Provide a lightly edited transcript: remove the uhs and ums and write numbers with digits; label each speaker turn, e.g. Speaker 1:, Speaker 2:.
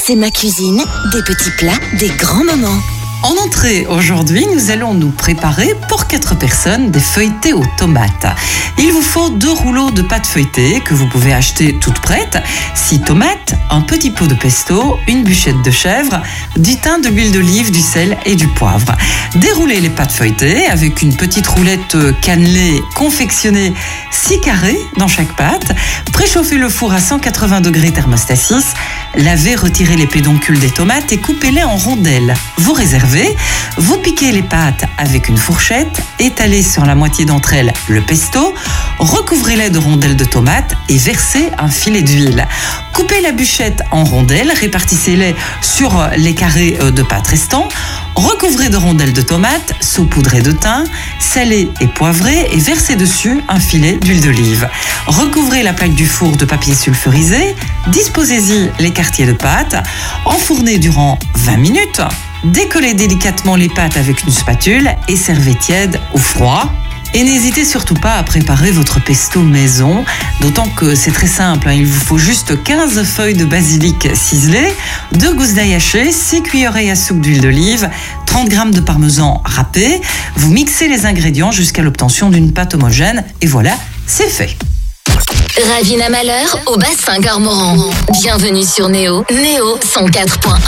Speaker 1: C'est ma cuisine, des petits plats, des grands moments.
Speaker 2: En entrée, aujourd'hui, nous allons nous préparer pour 4 personnes des feuilletés aux tomates. Il vous faut 2 rouleaux de pâte feuilletée que vous pouvez acheter toute prête, 6 tomates, un petit pot de pesto, une bûchette de chèvre, du thym, de l'huile d'olive, du sel et du poivre. Déroulez les pâtes feuilletées avec une petite roulette cannelée confectionnée 6 carrés dans chaque pâte. Préchauffez le four à 180 degrés thermostat 6. Lavez, retirez les pédoncules des tomates et coupez-les en rondelles. Vous réservez. Vous piquez les pâtes avec une fourchette, étalez sur la moitié d'entre elles le pesto, recouvrez-les de rondelles de tomates et versez un filet d'huile. Coupez la bûchette en rondelles, répartissez-les sur les carrés de pâte restants, recouvrez de rondelles de tomates, saupoudrez de thym, salez et poivrez et versez dessus un filet d'huile d'olive. Recouvrez la plaque du four de papier sulfurisé, disposez-y les quartiers de pâte, enfournez durant 20 minutes. Décollez délicatement les pâtes avec une spatule et servez tiède ou froid. Et n'hésitez surtout pas à préparer votre pesto maison, d'autant que c'est très simple, il vous faut juste 15 feuilles de basilic ciselées, 2 gousses d'ail hachées, 6 cuillerées à soupe d'huile d'olive, 30 g de parmesan râpé. Vous mixez les ingrédients jusqu'à l'obtention d'une pâte homogène et voilà, c'est fait.
Speaker 1: Ravina Malheur au bassin Garmoran. Bienvenue sur Néo 104.1.